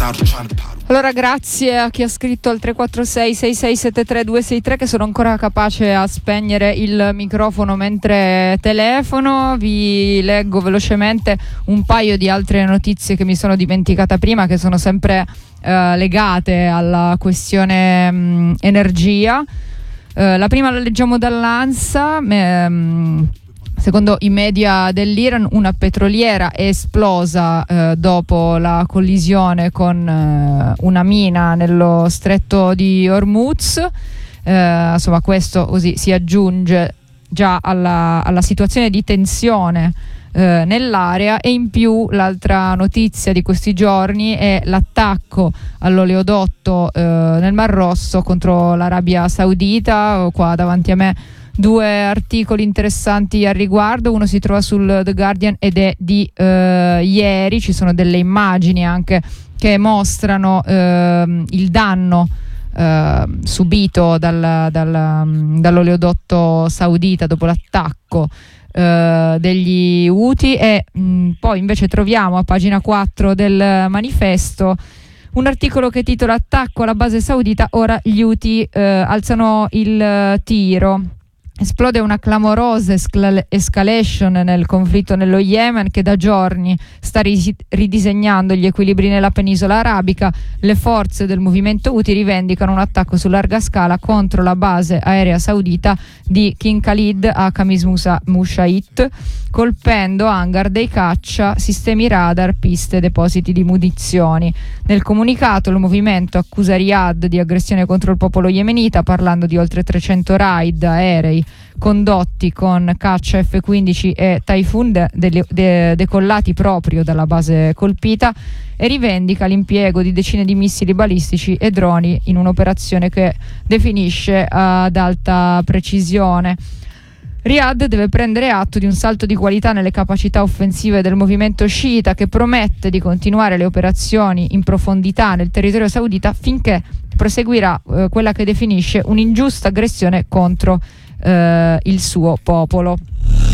Allora grazie a chi ha scritto al 346-6673-263 che sono ancora capace a spegnere il microfono mentre telefono. Vi leggo velocemente un paio di altre notizie che mi sono dimenticata prima, che sono sempre legate alla questione energia. La prima la leggiamo dall'ANSA. Secondo i media dell'Iran, una petroliera è esplosa dopo la collisione con una mina nello stretto di Hormuz. Insomma, questo così si aggiunge già alla situazione di tensione nell'area. E in più l'altra notizia di questi giorni è l'attacco all'oleodotto nel Mar Rosso contro l'Arabia Saudita. Qua davanti a me due articoli interessanti al riguardo, uno si trova sul The Guardian ed è di ieri. Ci sono delle immagini anche che mostrano il danno subito dall'oleodotto saudita dopo l'attacco degli Houthi. E poi invece troviamo a pagina 4 del Manifesto un articolo che titola "Attacco alla base saudita, ora gli Houthi alzano il tiro". Esplode una clamorosa escalation nel conflitto nello Yemen, che da giorni sta ridisegnando gli equilibri nella penisola arabica. Le forze del movimento Houthi rivendicano un attacco su larga scala contro la base aerea saudita di King Khalid a Khamis Mushait, colpendo hangar dei caccia, sistemi radar, piste e depositi di munizioni. Nel comunicato il movimento accusa Riyadh di aggressione contro il popolo yemenita, parlando di oltre 300 raid aerei condotti con caccia F-15 e Typhoon decollati proprio dalla base colpita, e rivendica l'impiego di decine di missili balistici e droni in un'operazione che definisce ad alta precisione. Riyadh deve prendere atto di un salto di qualità nelle capacità offensive del movimento sciita, che promette di continuare le operazioni in profondità nel territorio saudita finché proseguirà quella che definisce un'ingiusta aggressione contro il suo popolo.